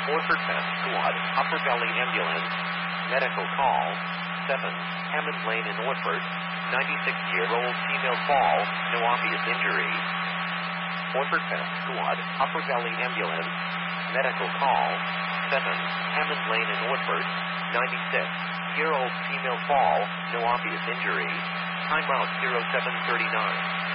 Orford Pest Squad, Upper Valley Ambulance, medical call, 7, Hammond Lane in Orford, 96-year-old female fall, no obvious injury. Orford Pest Squad, Upper Valley Ambulance, medical call, 7, Hammond Lane in Orford, 96-year-old female fall, no obvious injury. Timeout 0739.